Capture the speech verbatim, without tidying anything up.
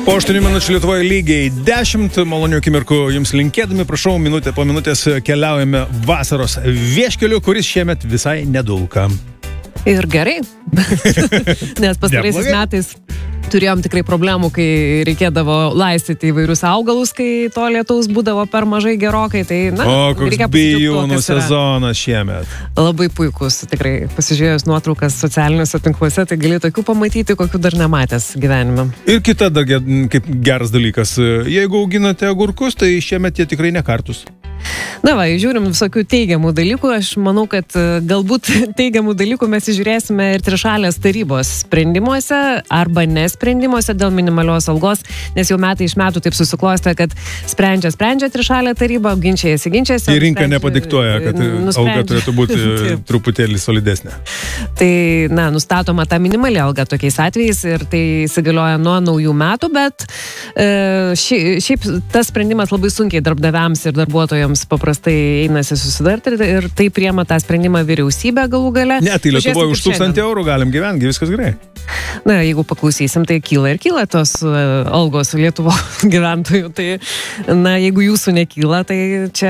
Po aštuonių minučių Lietuvoje lygiai dešimt malonių akimirkų jums linkėdami, prašau, minutę po minutės keliaujame vasaros vieškeliu, kuris šiemet visai nedulka. Ir gerai, nes pastaraisiais metais turėjom tikrai problemų, kai reikėdavo laistyti įvairius augalus, kai to lietaus būdavo per mažai gerokai. Tai, na, o koks bijūnų sezonas šiemet. Labai puikus, tikrai pasižiūrėjus nuotraukas socialiniuose tinkluose, tai gali tokių pamatyti, kokių dar nematęs gyvenime. Ir kita dar kaip geras dalykas, jeigu auginate agurkus, tai šiemet jie tikrai nekartus. Na va, žiūrim visokių teigiamų dalykų. Aš manau, kad galbūt teigiamų dalykų mes žiūrėsime ir trišalės tarybos sprendimuose arba nesprendimuose dėl minimalios algos, nes jau metai iš metų taip susiklostė, kad sprendžia, sprendžia trišalė taryba, ginčiasi, ginčiasi. Ir rinka nepadiktuoja, kad alga turėtų būti truputėlį solidesnė. Tai, na, nustatoma ta minimali alga tokiais atvejais ir tai įsigalioja nuo naujų metų, bet e, ši, šiaip tas sprendimas labai sunkiai darbdaviams ir darbuotojams paprastai einasi susidarti ir tai priema tą sprendimą vyriausybė galų gale. Ne, tai Lietuvoje už tūkstantį eurų galim gyventi, viskas gerai. Na, jeigu paklausysim, tai kyla ir kyla tos algos Lietuvos gyventojų. Tai, na, jeigu jūsų nekyla, tai čia